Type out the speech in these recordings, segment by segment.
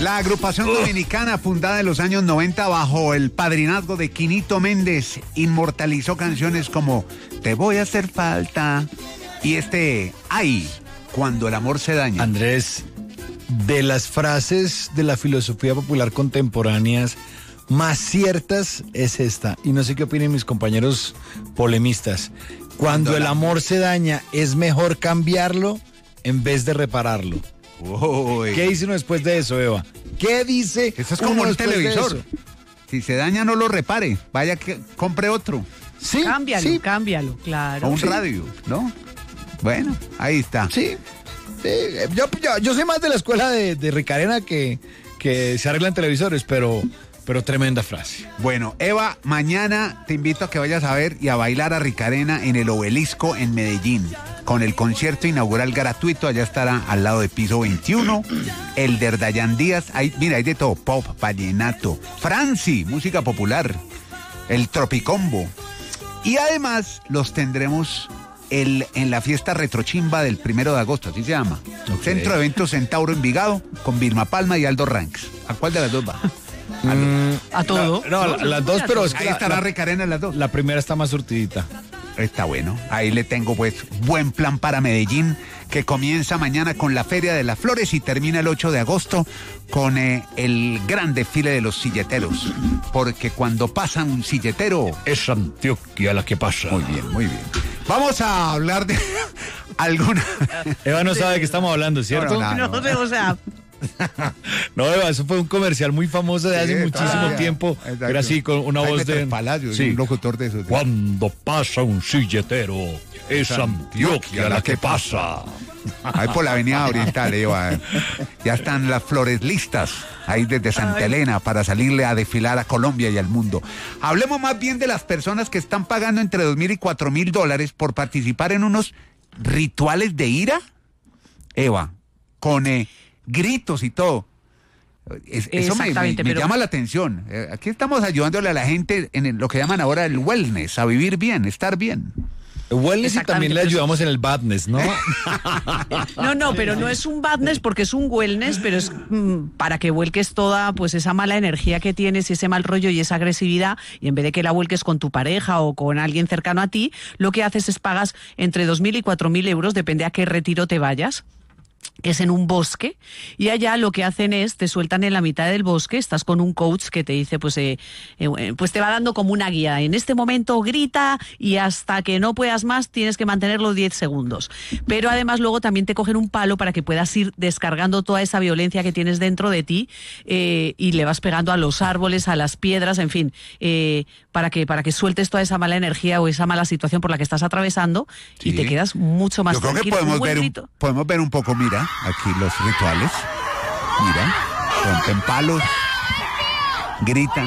La agrupación dominicana, fundada en los años 90 bajo el padrinazgo de Quinito Méndez, inmortalizó canciones como Te voy a hacer falta y Ay, cuando el amor se daña. Andrés, de las frases de la filosofía popular contemporáneas más ciertas es esta, y no sé qué opinen mis compañeros polemistas. Cuando el amor se daña, es mejor cambiarlo en vez de repararlo. Uy. ¿Qué dice uno después de eso, Eva? ¿Qué dice? Eso es como uno un después de televisor. eso? Si se daña, no lo repare. Vaya que compre otro. Sí, Cámbialo, sí, cámbialo, O claro. un radio, ¿no? Bueno, ahí está. sí. Yo soy más de la escuela de Ricarena que se arreglan televisores, pero tremenda frase. Bueno, Eva, mañana te invito a que vayas a ver y a bailar a Ricarena en el Obelisco en Medellín, con el concierto inaugural gratuito. Allá estará al lado de Piso 21, el de Dayan Díaz. Mira, hay de todo, pop, vallenato, Franci, música popular, el Tropicombo. Y además los tendremos en la fiesta retrochimba del 1 de agosto, así se llama. Ok. Centro de Eventos Centauro Envigado, con Vilma Palma y Aldo Ranks. ¿A cuál de las dos va? A todo. No, las dos, pero es que Ahí estará Ricarena en las dos. la primera está más surtidita. Está bueno. Ahí le tengo pues buen plan para Medellín, que comienza mañana con la Feria de las Flores y termina el 8 de agosto con el gran desfile de los silleteros. Porque cuando pasa un silletero... Es Antioquia la que pasa. Muy bien, muy bien. Vamos a hablar de alguna... Eva no sabe de qué estamos hablando, ¿cierto? No, No sé, o sea, No, Eva, eso fue un comercial muy famoso de hace muchísimo todavía. tiempo. Exacto. Era así, con una Jaime voz de... Tres Palacios, Sí. un locutor de esos. Cuando pasa un silletero, es Antioquia la que pasa. Ahí por la avenida Oriental, Eva. Ya están las flores listas, ahí desde Santa Elena, para salirle a desfilar a Colombia y al mundo. Hablemos más bien de las personas que están pagando entre $2,000 y $4,000 por participar en unos rituales de ira, Eva, con gritos y todo. Eso me Exactamente, pero- llama la atención. Aquí estamos ayudándole a la gente en lo que llaman ahora el wellness, a vivir bien, estar bien. Wellness, y Exactamente, también le pero ayudamos en el badness, ¿no? no, pero no es un badness porque es un wellness, pero es para que vuelques toda pues esa mala energía que tienes y ese mal rollo y esa agresividad, y en vez de que la vuelques con tu pareja o con alguien cercano a ti, lo que haces es pagas entre 2.000 y 4.000 euros, depende a qué retiro te vayas. Es en un bosque, y allá lo que hacen es, te sueltan en la mitad del bosque, estás con un coach que te dice, pues te va dando como una guía. En este momento grita y hasta que no puedas más tienes que mantenerlo 10 segundos. Pero además luego también te cogen un palo para que puedas ir descargando toda esa violencia que tienes dentro de ti, y le vas pegando a los árboles, a las piedras, en fin, para que sueltes toda esa mala energía o esa mala situación por la que estás atravesando, Sí. y te quedas mucho más Yo creo que tranquilo. podemos Un buen ver, grito. podemos ver un poco, mira, aquí los rituales. Mira, rompen palos, gritan.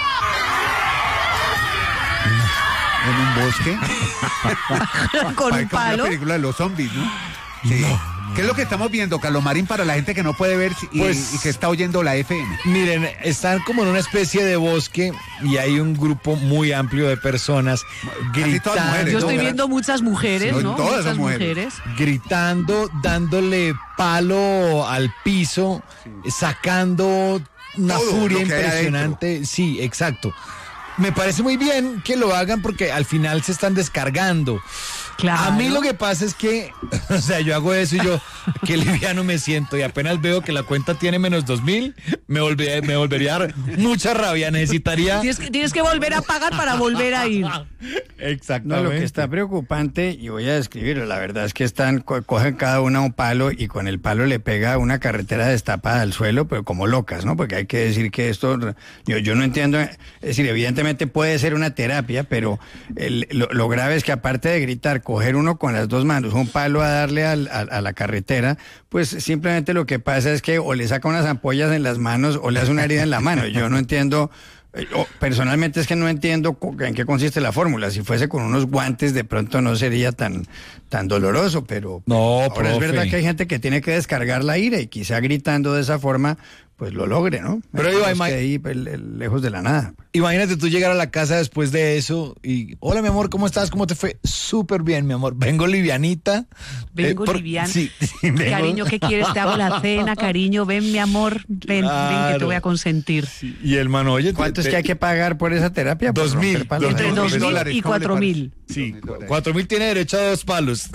En un bosque. Con Parece un como palo. una película de los zombies, ¿no? Sí. ¿Qué es lo que estamos viendo, Carlos Marín, para la gente que no puede ver y que está oyendo la FM? Miren, están como en una especie de bosque y hay un grupo muy amplio de personas Casi todas mujeres, gritando, Yo ¿no? estoy viendo muchas mujeres, Sí, ¿no? todas Muchas son mujeres. gritando, dándole palo al piso, sacando una Todo furia lo que hay impresionante. Sí, exacto. Me parece muy bien que lo hagan porque al final se están descargando. Claro. A mí lo que pasa es que, o sea, yo hago eso y yo, qué liviano me siento, y apenas veo que la cuenta tiene menos 2,000, me volvería a dar mucha rabia, necesitaría... Tienes que volver a pagar para volver a ir. No, Exactamente. lo que está preocupante, y voy a describirlo, la verdad es que cogen cada una un palo y con el palo le pega una carretera destapada al suelo, pero como locas, ¿no? Porque hay que decir que esto, yo no entiendo, es decir, evidentemente puede ser una terapia, pero lo grave es que aparte de gritar, coger uno con las dos manos un palo a darle a la carretera, pues simplemente lo que pasa es que o le saca unas ampollas en las manos o le hace una herida en la mano. Yo no entiendo... Personalmente es que no entiendo en qué consiste la fórmula. Si fuese con unos guantes de pronto no sería tan doloroso, pero No, ahora es profe. verdad que hay gente que tiene que descargar la ira y quizá gritando de esa forma pues lo logre, ¿no? Pero, Ibai, que ahí pues, lejos de la nada. Imagínate tú llegar a la casa después de eso y, hola mi amor, ¿cómo estás? ¿Cómo te fue? Súper bien, mi amor. Vengo livianita. Vengo liviana. Sí, vengo. Cariño, ¿qué quieres? Te hago la cena, cariño. Ven, mi amor. Ven, ven, que te voy a consentir. Sí. Y el man, oye, ¿Cuánto es que hay que pagar por esa terapia? Por 2.000. romper palos. Entre $2.000 2.000 y 4.000. Sí, 4.000 tiene derecho a 2 palos.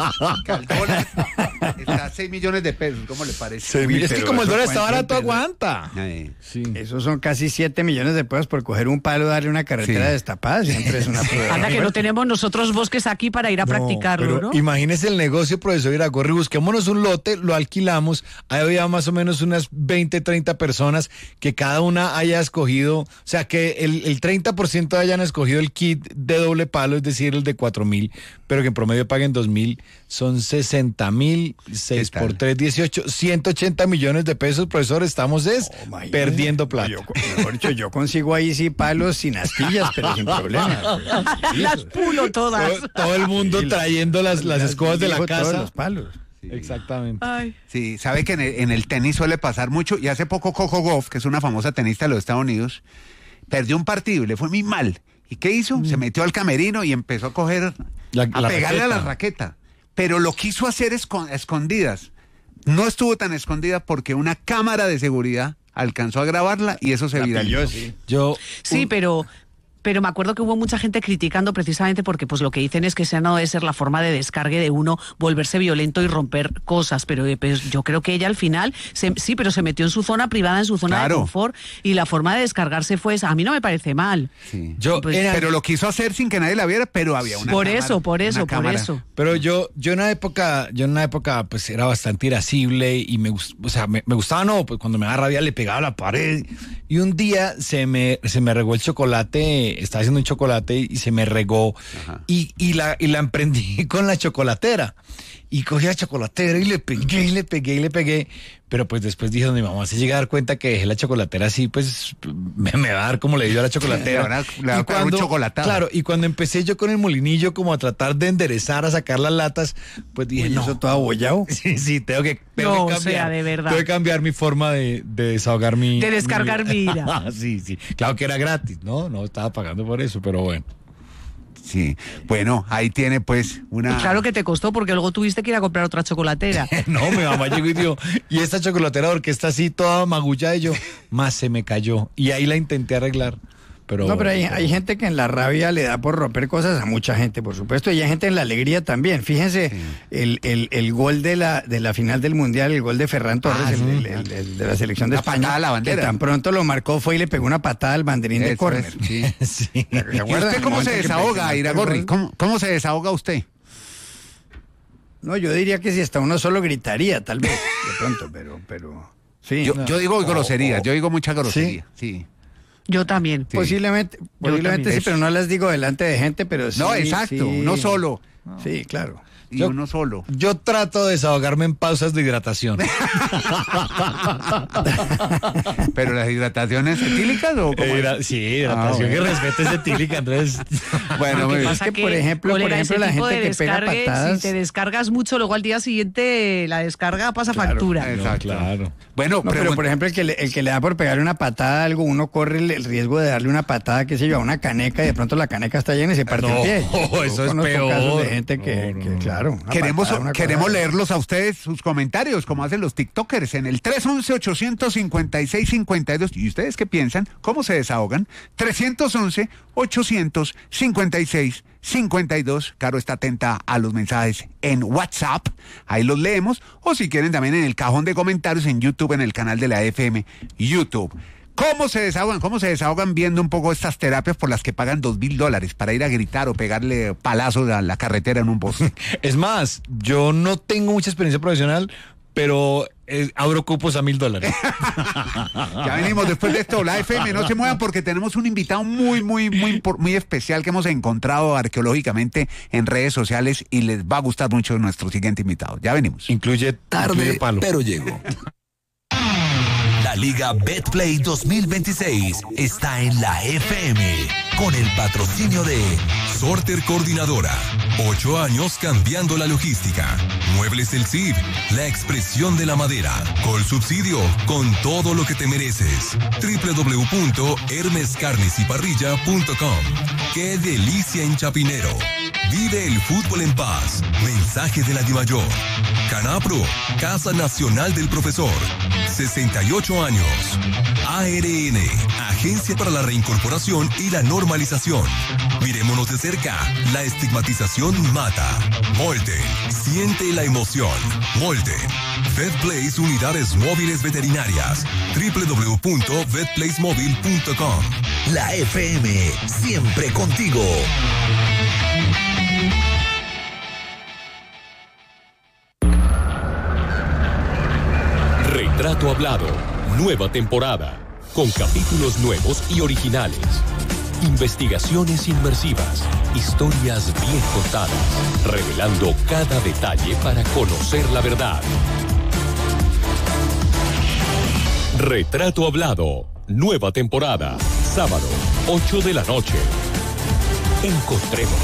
El dólar está a 6 millones de pesos, ¿cómo le parece? Es que pero como el eso dólar está cuenta barato, en pesos. aguanta. Sí. Esos son casi 7 millones de pesos por coger un palo y darle una carretera Sí. destapada. Siempre es una prueba. Anda, que no tenemos nosotros bosques aquí para ir a practicarlo, pero ¿no? imagínese el negocio, profesor Iragorri, busquémonos un lote, lo alquilamos, ahí había más o menos unas 20, 30 personas que cada una haya escogido, o sea, que el 30% hayan escogido el kit de doble palo, es decir, el de 4.000, pero que en promedio paguen 2.000, son 60.000, 6 ¿Qué tal? por 3, 18, 180 millones de pesos, profesor, estamos Imagínese. perdiendo plata. Mejor dicho, yo consigo ahí sí palos sin astillas, pero sin problema. Las pulo todas. Todo el mundo Sí, trayendo las escobas de la Dijo todos casa. los palos. Exactamente. Ay. Sí, sabe que en el tenis suele pasar mucho, y hace poco Coco Gauff, que es una famosa tenista de los Estados Unidos, perdió un partido y le fue muy mal. ¿Y qué hizo? Se metió al camerino y empezó a coger, a La pegarle raqueta. a la raqueta. Pero lo quiso hacer a escondidas. No estuvo tan escondida porque una cámara de seguridad alcanzó a grabarla y eso se La viralizó. pilló, sí. Yo, Sí, pero me acuerdo que hubo mucha gente criticando precisamente porque pues lo que dicen es que esa no debe ser la forma de descargue de uno, volverse violento y romper cosas, pero pues, yo creo que ella al final, sí, pero se metió en su zona privada, en su zona Claro. de confort, y la forma de descargarse fue esa. A mí no me parece mal. Sí. yo Pues, Pero lo quiso hacer sin que nadie la viera, pero había una Por cámara, eso, por una eso, por cámara. eso. Pero yo en una época pues era bastante irascible y me gustaba, no, pues cuando me daba rabia le pegaba a la pared. Y un día se me regó el chocolate, estaba haciendo un chocolate y se me regó. Ajá. Y la emprendí con la chocolatera. Y cogí la chocolatera y le pegué. Pero pues después dije, mi mamá se llega a dar cuenta que dejé la chocolatera así, pues me va a dar como le dio a la chocolatera. Le va a pegar un chocolatado. Claro, y cuando empecé yo con el molinillo como a tratar de enderezar, a sacar las latas, pues dije, Y no. eso todo abollado. Sí, tengo que No, cambiar. o sea, de verdad. Tengo que cambiar mi forma de desahogar mi... De descargar mi ira. Sí. Claro que era gratis, ¿no? No estaba pagando por eso, pero bueno. Sí, bueno, ahí tiene pues una... Y claro que te costó porque luego tuviste que ir a comprar otra chocolatera. No, mi mamá llegó y dijo, y esta chocolatera porque está así toda magullada y yo, más se me cayó. Y ahí la intenté arreglar. Pero, No, pero hay gente que en la rabia le da por romper cosas a mucha gente, por supuesto, y hay gente en la alegría también. Fíjense, el gol de la final del Mundial, el gol de Ferran Torres, el de la selección de La España, patada a la bandera. que tan pronto lo marcó fue y le pegó una patada al banderín de Eso córner. es, sí. Sí. ¿Y usted cómo se desahoga, Iragorri? ¿Cómo se desahoga usted? No, yo diría que si hasta uno solo gritaría, tal vez, de pronto, pero sí. Yo digo groserías, yo digo mucha grosería. Sí. Yo también. Sí. Posiblemente también. sí, pero no las digo delante de gente, pero sí. No, exacto, sí. no solo. Sí, claro. Y uno solo. Yo trato de desahogarme en pausas de hidratación. ¿Pero las hidrataciones etílicas o cómo es? Sí, hidratación que bueno. respete ese etílica, Andrés. Bueno, Lo muy que bien. pasa Es que, por ejemplo, colega, ese la tipo gente de que pega descargue, patadas- si te descargas mucho, luego al día siguiente la descarga pasa Claro, factura. Exacto. Claro. Bueno, No, pero por ejemplo, el que le da por pegarle una patada a algo, uno corre el riesgo de darle una patada, qué sé yo, a una caneca y de pronto la caneca está llena y se parte No, el pie. Yo eso es conozco peor. casos de gente que, No, que, no. claro. una Queremos patada, una queremos cosa- leerlos a ustedes, sus comentarios, como hacen los TikTokers, en el 311-856-52. ¿Y ustedes qué piensan? ¿Cómo se desahogan? 311-856-52. Caro está atenta a los mensajes en WhatsApp, ahí los leemos, o si quieren también en el cajón de comentarios en YouTube, en el canal de la FM YouTube. ¿Cómo se desahogan? ¿Cómo se desahogan viendo un poco estas terapias por las que pagan $2.000 para ir a gritar o pegarle palazos a la carretera en un bosque? Es más, yo no tengo mucha experiencia profesional, pero abro cupos a $1,000. Ya venimos después de esto, la FM, no se muevan porque tenemos un invitado muy especial que hemos encontrado arqueológicamente en redes sociales y les va a gustar mucho nuestro siguiente invitado. Ya venimos. Incluye Tarde, palo. pero llegó. La Liga Betplay 2026 está en la FM. con el patrocinio de Sorter Coordinadora. 8 años cambiando la logística. Muebles El Cid, la expresión de la madera. Colsubsidio, con todo lo que te mereces. www.hermescarnesyparrilla.com. ¡Qué delicia en Chapinero! Vive el fútbol en paz. Mensaje de la DIMAYOR. Canapro, Casa Nacional del Profesor. 68 años. ARN, Agencia para la Reincorporación y la Normalización. Miremonos de cerca. La estigmatización mata. Molten, siente la emoción. Molten. VetPlace Unidades Móviles Veterinarias. www.vetplacemobile.com. La FM, siempre contigo. Retrato Hablado, nueva temporada, con capítulos nuevos y originales. Investigaciones inmersivas, historias bien contadas, revelando cada detalle para conocer la verdad. Retrato Hablado, nueva temporada, sábado, 8 de la noche. Encontrémonos.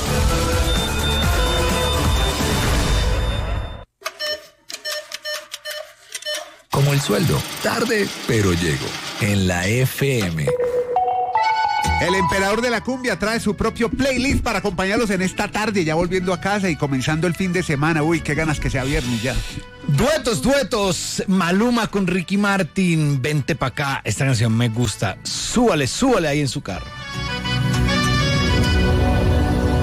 Como el sueldo, tarde, pero llego. En la FM. El emperador de la cumbia trae su propio playlist para acompañarlos en esta tarde, ya volviendo a casa y comenzando el fin de semana. Uy, qué ganas que sea viernes ya. Duetos. Maluma con Ricky Martin. Vente pa' acá. Esta canción me gusta. Súbale ahí en su carro.